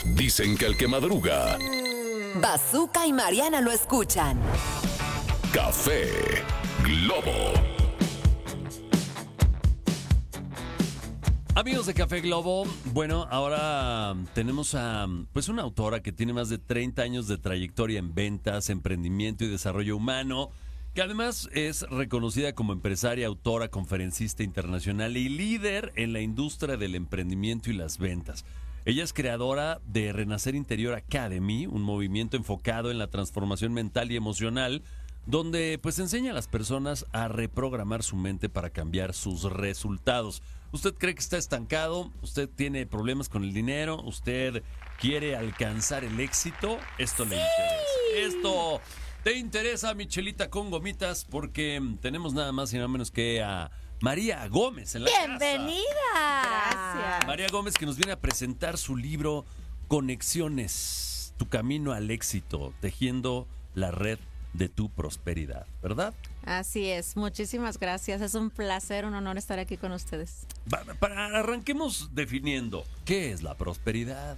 Dicen que el que madruga, Bazooka y Mariana lo escuchan. Café Globo. Amigos de Café Globo, bueno, ahora tenemos a una autora que tiene más de 30 años de trayectoria en ventas, emprendimiento y desarrollo humano, que además es reconocida como empresaria, autora, conferencista internacional y líder en la industria del emprendimiento y las ventas. Ella es creadora de Renacer Interior Academy, un movimiento enfocado en la transformación mental y emocional, donde pues enseña a las personas a reprogramar su mente para cambiar sus resultados. ¿Usted cree que está estancado? ¿Usted tiene problemas con el dinero? ¿Usted quiere alcanzar el éxito? Esto le interesa. Esto te interesa, Michelita con gomitas, porque tenemos nada más y nada menos que a María Gómez en la ¡Bienvenida! casa. Gracias. María Gómez, que nos viene a presentar su libro Conexiones, tu camino al éxito, tejiendo la red de tu prosperidad, ¿verdad? Así es, muchísimas gracias. Es un placer, un honor estar aquí con ustedes. Arranquemos definiendo, ¿qué es la prosperidad?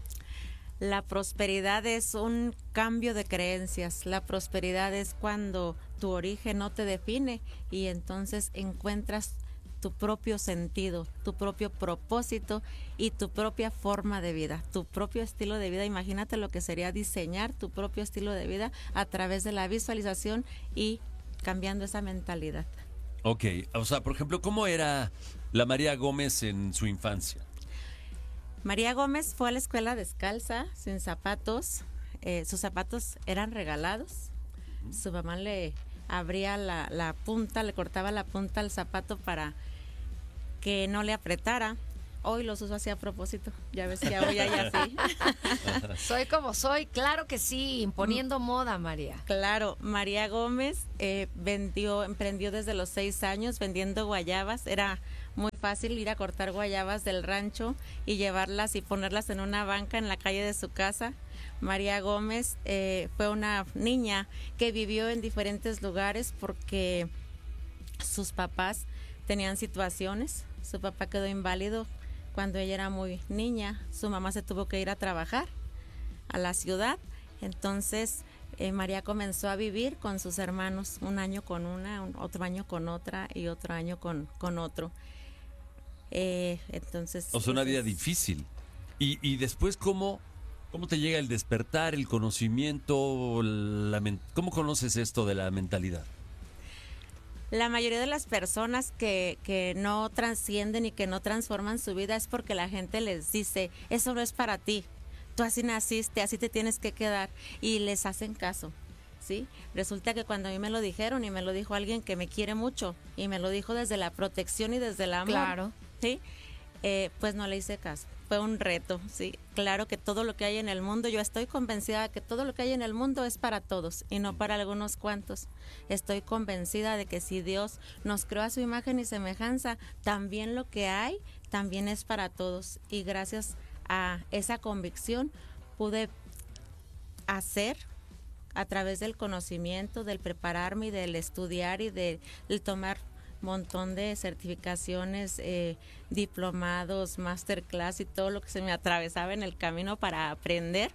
La prosperidad es un cambio de creencias. La prosperidad es cuando tu origen no te define y entonces encuentras tu propio sentido, tu propio propósito y tu propia forma de vida, tu propio estilo de vida. Imagínate lo que sería diseñar tu propio estilo de vida a través de la visualización y cambiando esa mentalidad. Ok, o sea, por ejemplo, ¿cómo era la María Gómez en su infancia? María Gómez fue a la escuela descalza, sin zapatos. Sus zapatos eran regalados. Su mamá le abría la punta, le cortaba la punta al zapato para que no le apretara. Hoy los uso así a propósito. Ya ves que hoy hay así. Soy como soy, claro que sí, imponiendo moda, María. Claro, María Gómez emprendió desde los 6 años vendiendo guayabas. Era muy fácil ir a cortar guayabas del rancho y llevarlas y ponerlas en una banca en la calle de su casa. María Gómez fue una niña que vivió en diferentes lugares porque sus papás tenían situaciones. Su papá quedó inválido cuando ella era muy niña. Su mamá se tuvo que ir a trabajar a la ciudad. Entonces María comenzó a vivir con sus hermanos, un año con una, otro año con otra y otro año con otro. Entonces, o sea, una vida difícil. Y después, ¿cómo te llega el despertar, el conocimiento? ¿Cómo conoces esto de la mentalidad? La mayoría de las personas que no trascienden y que no transforman su vida es porque la gente les dice, eso no es para ti, tú así naciste, así te tienes que quedar, y les hacen caso, ¿sí? Resulta que cuando a mí me lo dijeron, y me lo dijo alguien que me quiere mucho, y me lo dijo desde la protección y desde el amor, Claro. ¿sí? Pues no le hice caso. Fue un reto, sí. Claro que todo lo que hay en el mundo, yo estoy convencida de que todo lo que hay en el mundo es para todos y no para algunos cuantos. Estoy convencida de que si Dios nos creó a su imagen y semejanza, también lo que hay, también es para todos. Y gracias a esa convicción pude hacer a través del conocimiento, del prepararme y del estudiar y del tomar montón de certificaciones, diplomados, masterclass y todo lo que se me atravesaba en el camino para aprender.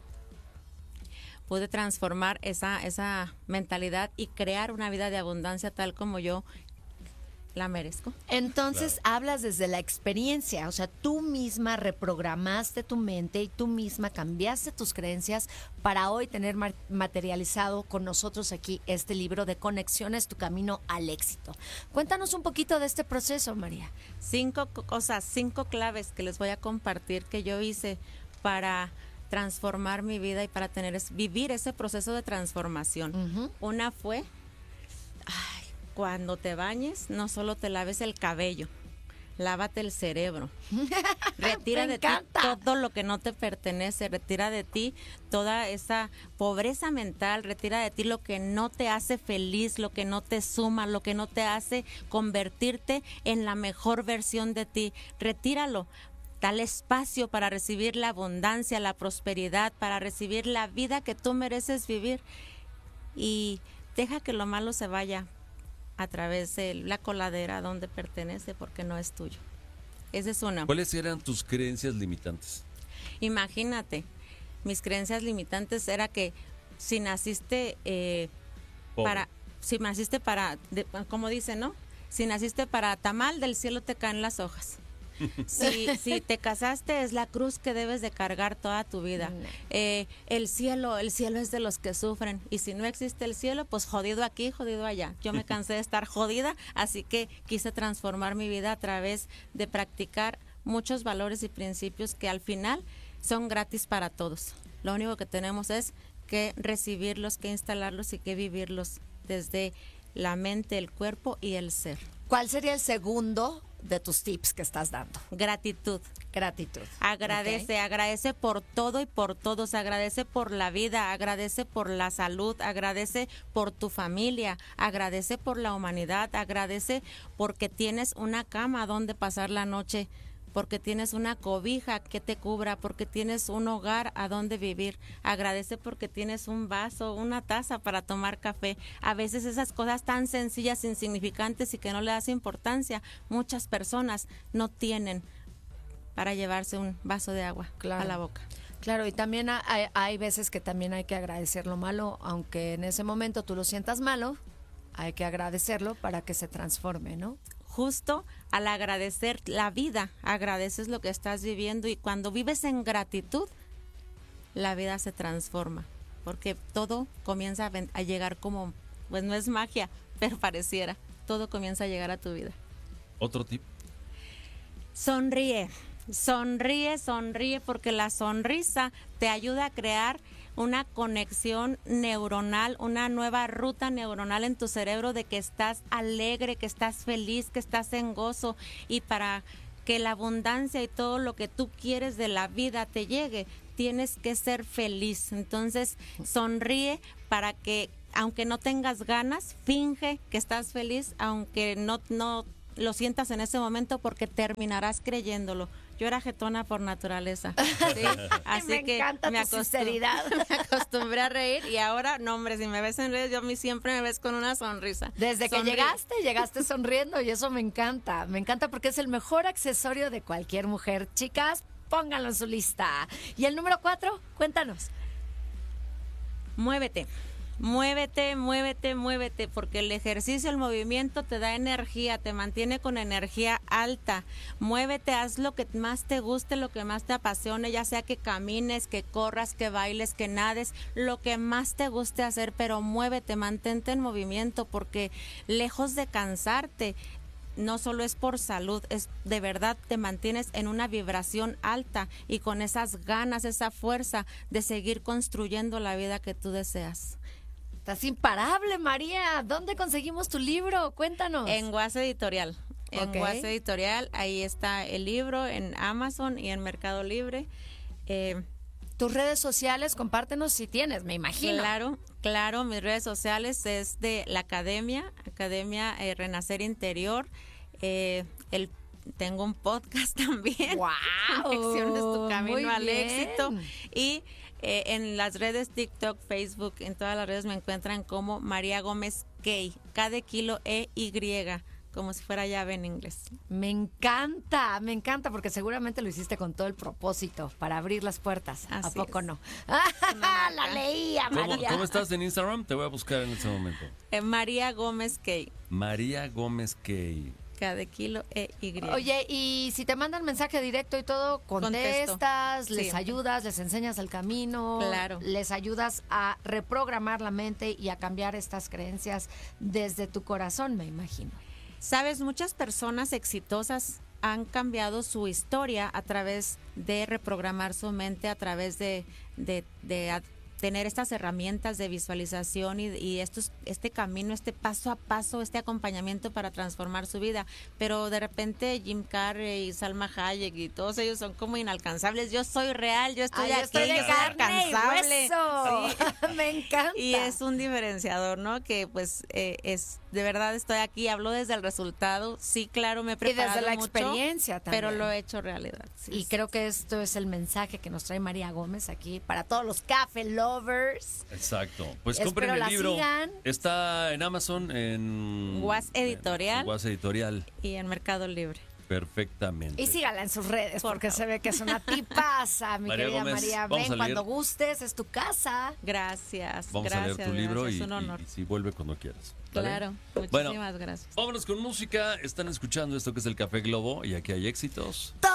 Pude transformar esa mentalidad y crear una vida de abundancia tal como yo la merezco. Entonces hablas desde la experiencia, o sea, tú misma reprogramaste tu mente y tú misma cambiaste tus creencias para hoy tener materializado con nosotros aquí este libro de Conexiones, tu camino al éxito. Cuéntanos un poquito de este proceso, María. 5 cosas, 5 claves que les voy a compartir que yo hice para transformar mi vida y para vivir ese proceso de transformación. Una fue, cuando te bañes, no solo te laves el cabello, lávate el cerebro. Retira de ti todo lo que no te pertenece, retira de ti toda esa pobreza mental, retira de ti lo que no te hace feliz, lo que no te suma, lo que no te hace convertirte en la mejor versión de ti. Retíralo. Dale espacio para recibir la abundancia, la prosperidad, para recibir la vida que tú mereces vivir. Y deja que lo malo se vaya a través de la coladera donde pertenece porque no es tuyo. Esa es una. ¿Cuáles eran tus creencias limitantes? Imagínate, mis creencias limitantes era que si naciste Pobre. como dicen, ¿no? Si naciste para tamal, del cielo te caen las hojas. Si te casaste, es la cruz que debes de cargar toda tu vida. El cielo es de los que sufren, y si no existe el cielo, pues jodido aquí, jodido allá. Yo me cansé de estar jodida, así que quise transformar mi vida a través de practicar muchos valores y principios que al final son gratis para todos. Lo único que tenemos es que recibirlos, que instalarlos y que vivirlos desde la mente, el cuerpo y el ser. ¿Cuál sería el segundo de tus tips que estás dando? Gratitud. Gratitud. Agradece, agradece por todo y por todos, agradece por la vida, agradece por la salud, agradece por tu familia, agradece por la humanidad, agradece porque tienes una cama donde pasar la noche, porque tienes una cobija que te cubra, porque tienes un hogar a donde vivir. Agradece porque tienes un vaso, una taza para tomar café. A veces esas cosas tan sencillas, insignificantes y que no le das importancia, muchas personas no tienen para llevarse un vaso de agua a la boca. Claro, y también hay veces que también hay que agradecer lo malo, aunque en ese momento tú lo sientas malo, hay que agradecerlo para que se transforme, ¿no? Justo al agradecer la vida, agradeces lo que estás viviendo, y cuando vives en gratitud, la vida se transforma, porque todo comienza a llegar como, pues no es magia, pero pareciera, todo comienza a llegar a tu vida. Otro tip. Sonríe, sonríe, sonríe, porque la sonrisa te ayuda a crear una conexión neuronal, una nueva ruta neuronal en tu cerebro de que estás alegre, que estás feliz, que estás en gozo, y para que la abundancia y todo lo que tú quieres de la vida te llegue, tienes que ser feliz. Entonces, sonríe para que, aunque no tengas ganas, finge que estás feliz, aunque no lo sientas en ese momento, porque terminarás creyéndolo. Yo era jetona por naturaleza, ¿sí? Así me que encanta tu sinceridad. me acostumbré a reír, y ahora, no hombre, si me ves en redes, siempre me ves con una sonrisa. Desde que Sonríe. llegaste sonriendo, y eso me encanta porque es el mejor accesorio de cualquier mujer. Chicas, pónganlo en su lista. Y el número 4, cuéntanos. Muévete. Muévete, muévete, muévete, porque el ejercicio, el movimiento te da energía, te mantiene con energía alta. Muévete, haz lo que más te guste, lo que más te apasione, ya sea que camines, que corras, que bailes, que nades, lo que más te guste hacer, pero muévete, mantente en movimiento, porque lejos de cansarte, no solo es por salud, es de verdad te mantienes en una vibración alta y con esas ganas, esa fuerza de seguir construyendo la vida que tú deseas. Estás imparable, María. ¿Dónde conseguimos tu libro? Cuéntanos. En Guas Editorial. En Ok. Guas Editorial, ahí está el libro, en Amazon y en Mercado Libre. Tus redes sociales, compártenos si tienes, me imagino. Claro, mis redes sociales es de la Academia Renacer Interior. Tengo un podcast también. ¡Wow! Conexiones, tu camino Muy al bien. éxito. Y en las redes TikTok, Facebook, en todas las redes me encuentran como María Gómez Key, K de kilo E-Y, como si fuera llave en inglés. Me encanta, porque seguramente lo hiciste con todo el propósito, para abrir las puertas. ¿A Así poco es. no? marca. La leía, María. ¿Cómo estás en Instagram? Te voy a buscar en este momento. María Gómez Key, María Gómez Key. K de kilo E-Y. Oye, y si te mandan mensaje directo y todo, contestas, Contesto. les Sí. ayudas, les enseñas el camino, Claro. les ayudas a reprogramar la mente y a cambiar estas creencias desde tu corazón, me imagino. Sabes, muchas personas exitosas han cambiado su historia a través de reprogramar su mente, a través de tener estas herramientas de visualización y este camino, este paso a paso, este acompañamiento para transformar su vida. Pero de repente Jim Carrey y Salma Hayek y todos ellos son como inalcanzables. Yo soy real, yo estoy Ay, aquí, estoy de yo soy carne y alcanzable. hueso. Me encanta. Y es un diferenciador, ¿no? Que pues es de verdad estoy aquí, hablo desde el resultado. Sí, claro, me he preparado desde la mucho, experiencia también. pero lo he hecho realidad. Sí, Y creo que esto es el mensaje que nos trae María Gómez aquí para todos los café lovers. Exacto. Pues Espero compren el la libro. sigan. Está en Amazon, en Guas Editorial. en Guas Editorial. y en Mercado Libre. Perfectamente. Y sígala en sus redes, porque se ve que es una tipaza, mi María querida Gómez, María. vamos Ven a leer. cuando gustes, es tu casa. Gracias. Vamos gracias, a leer tu libro gracias, y, es un honor. y sí, vuelve cuando quieras. ¿vale? Claro, Bueno, muchísimas gracias. vámonos con música. Están escuchando esto que es el Café Globo y aquí hay éxitos. ¡Todos!